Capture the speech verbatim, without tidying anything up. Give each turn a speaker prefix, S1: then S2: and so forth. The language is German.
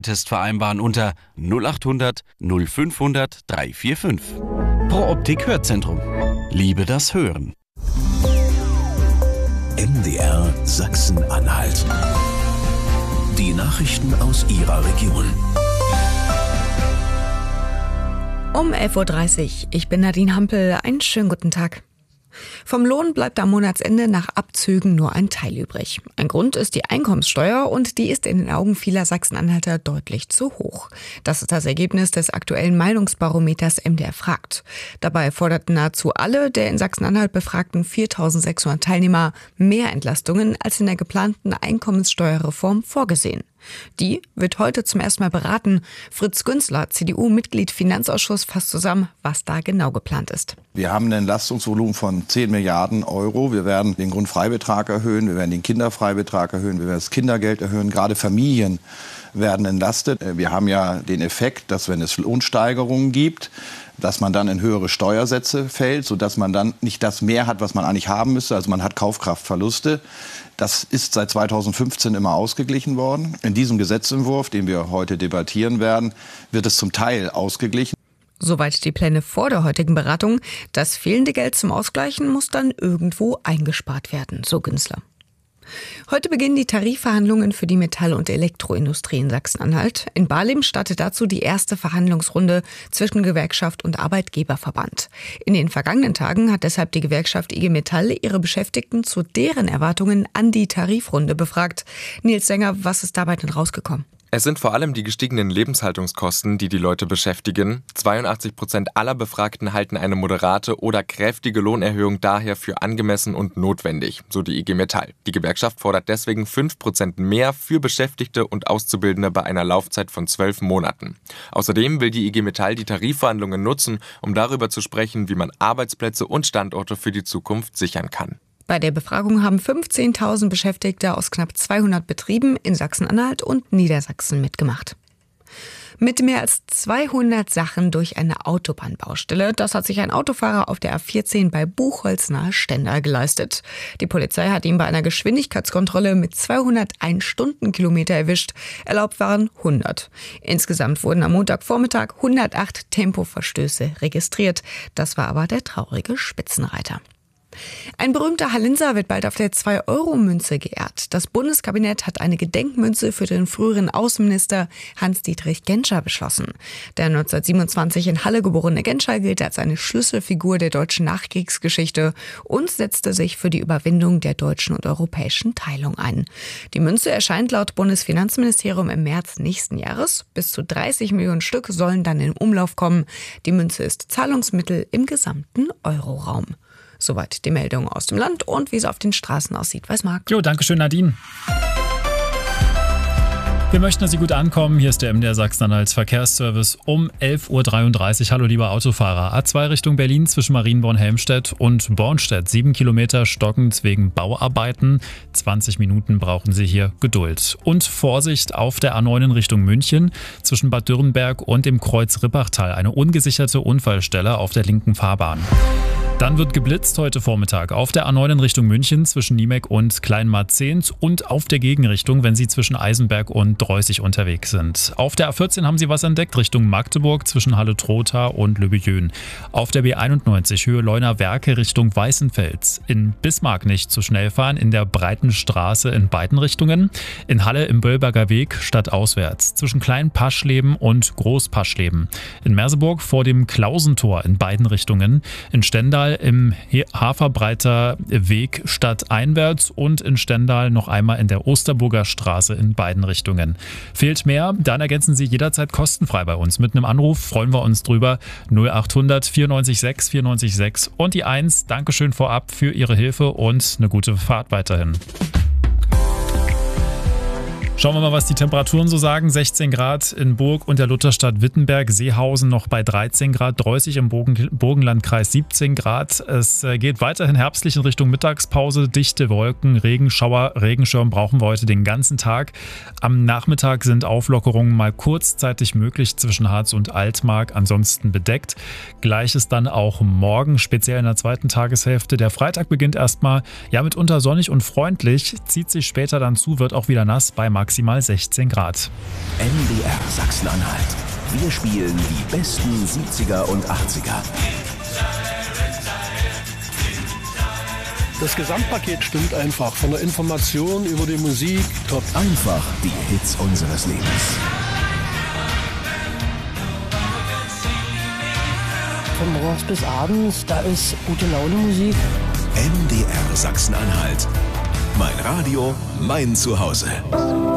S1: Test vereinbaren unter null acht hundert null fünfhundert drei vier fünf. Pro Optik Hörzentrum. Liebe das Hören.
S2: M D R Sachsen-Anhalt. Die Nachrichten aus Ihrer Region.
S3: Um elf Uhr dreißig. Ich bin Nadine Hampel. Einen schönen guten Tag. Vom Lohn bleibt am Monatsende nach Abzügen nur ein Teil übrig. Ein Grund ist die Einkommenssteuer und die ist in den Augen vieler Sachsen-Anhalter deutlich zu hoch. Das ist das Ergebnis des aktuellen Meinungsbarometers M D R fragt. Dabei forderten nahezu alle der in Sachsen-Anhalt befragten viertausendsechshundert Teilnehmer mehr Entlastungen als in der geplanten Einkommenssteuerreform vorgesehen. Die wird heute zum ersten Mal beraten. Fritz Günzler, C D U-Mitglied Finanzausschuss, fasst zusammen, was da genau geplant ist.
S4: Wir haben ein Entlastungsvolumen von zehn Milliarden Euro. Wir werden den Grundfreibetrag erhöhen, wir werden den Kinderfreibetrag erhöhen, wir werden das Kindergeld erhöhen. Gerade Familien werden entlastet. Wir haben ja den Effekt, dass wenn es Lohnsteigerungen gibt, dass man dann in höhere Steuersätze fällt, sodass man dann nicht das mehr hat, was man eigentlich haben müsste. Also man hat Kaufkraftverluste. Das ist seit zweitausendfünfzehn immer ausgeglichen worden. In diesem Gesetzentwurf, den wir heute debattieren werden, wird es zum Teil ausgeglichen.
S3: Soweit die Pläne vor der heutigen Beratung. Das fehlende Geld zum Ausgleichen muss dann irgendwo eingespart werden, so Günzler. Heute beginnen die Tarifverhandlungen für die Metall- und Elektroindustrie in Sachsen-Anhalt. In Barlim startet dazu die erste Verhandlungsrunde zwischen Gewerkschaft und Arbeitgeberverband. In den vergangenen Tagen hat deshalb die Gewerkschaft I G Metall ihre Beschäftigten zu deren Erwartungen an die Tarifrunde befragt. Nils Sänger, was ist dabei denn rausgekommen?
S5: Es sind vor allem die gestiegenen Lebenshaltungskosten, die die Leute beschäftigen. zweiundachtzig Prozent aller Befragten halten eine moderate oder kräftige Lohnerhöhung daher für angemessen und notwendig, so die I G Metall. Die Gewerkschaft fordert deswegen fünf Prozent mehr für Beschäftigte und Auszubildende bei einer Laufzeit von zwölf Monaten. Außerdem will die I G Metall die Tarifverhandlungen nutzen, um darüber zu sprechen, wie man Arbeitsplätze und Standorte für die Zukunft sichern kann.
S3: Bei der Befragung haben fünfzehntausend Beschäftigte aus knapp zweihundert Betrieben in Sachsen-Anhalt und Niedersachsen mitgemacht. Mit mehr als zweihundert Sachen durch eine Autobahnbaustelle, das hat sich ein Autofahrer auf der A vierzehn bei Buchholz nahe Stendal geleistet. Die Polizei hat ihn bei einer Geschwindigkeitskontrolle mit zweihunderteins Stundenkilometer erwischt. Erlaubt waren hundert. Insgesamt wurden am Montagvormittag hundertacht Tempoverstöße registriert. Das war aber der traurige Spitzenreiter. Ein berühmter Hallenser wird bald auf der zwei Euro Münze geehrt. Das Bundeskabinett hat eine Gedenkmünze für den früheren Außenminister Hans-Dietrich Genscher beschlossen. Der neunzehnhundertsiebenundzwanzig in Halle geborene Genscher gilt als eine Schlüsselfigur der deutschen Nachkriegsgeschichte und setzte sich für die Überwindung der deutschen und europäischen Teilung ein. Die Münze erscheint laut Bundesfinanzministerium im März nächsten Jahres. Bis zu dreißig Millionen Stück sollen dann in Umlauf kommen. Die Münze ist Zahlungsmittel im gesamten Euroraum. Soweit die Meldung aus dem Land und wie es auf den Straßen aussieht, weiß Marc.
S6: Jo, danke schön, Nadine. Wir möchten, dass Sie gut ankommen. Hier ist der M D R Sachsen-Anhalt Verkehrsservice um elf Uhr dreiunddreißig. Hallo, lieber Autofahrer. A zwei Richtung Berlin zwischen Marienborn-Helmstedt und Bornstedt. Sieben Kilometer stockend wegen Bauarbeiten. zwanzig Minuten brauchen Sie hier Geduld. Und Vorsicht auf der A neun in Richtung München zwischen Bad Dürrenberg und dem Kreuz Rippachtal. Eine ungesicherte Unfallstelle auf der linken Fahrbahn. Dann wird geblitzt heute Vormittag auf der A neun in Richtung München zwischen Niemek und Kleinmarzehnt und auf der Gegenrichtung, wenn Sie zwischen Eisenberg und Dreußig unterwegs sind. Auf der A vierzehn haben Sie was entdeckt Richtung Magdeburg zwischen Halle-Trotha und Löbejön. Auf der B einundneunzig Höhe Leuner Werke Richtung Weißenfels. In Bismarck nicht zu schnell fahren, in der Breiten Straße in beiden Richtungen. In Halle im Böllberger Weg stadtauswärts zwischen Klein-Paschleben und Groß-Paschleben. In Merseburg vor dem Klausentor in beiden Richtungen. In Stendal im Haferbreiter Weg stadteinwärts und in Stendal noch einmal in der Osterburger Straße in beiden Richtungen. Fehlt mehr? Dann ergänzen Sie jederzeit kostenfrei bei uns. Mit einem Anruf freuen wir uns drüber. null acht hundert vierundneunzig sechs vierundneunzig sechs und die eins. Dankeschön vorab für Ihre Hilfe und eine gute Fahrt weiterhin. Schauen wir mal, was die Temperaturen so sagen. sechzehn Grad in Burg und der Lutherstadt Wittenberg, Seehausen noch bei dreizehn Grad, Dreußig im Burgen, Burgenlandkreis siebzehn Grad. Es geht weiterhin herbstlich in Richtung Mittagspause. Dichte Wolken, Regenschauer, Regenschirm brauchen wir heute den ganzen Tag. Am Nachmittag sind Auflockerungen mal kurzzeitig möglich zwischen Harz und Altmark, ansonsten bedeckt. Gleiches dann auch morgen, speziell in der zweiten Tageshälfte. Der Freitag beginnt erstmal ja mitunter sonnig und freundlich, zieht sich später dann zu, wird auch wieder nass bei maximal sechzehn Grad.
S2: M D R Sachsen-Anhalt. Wir spielen die besten siebziger und achtziger.
S7: Das Gesamtpaket stimmt einfach. Von der Information über die Musik, top.
S2: Einfach die Hits unseres Lebens.
S8: Von morgens bis abends, da ist gute Laune Musik.
S2: M D R Sachsen-Anhalt. Mein Radio, mein Zuhause.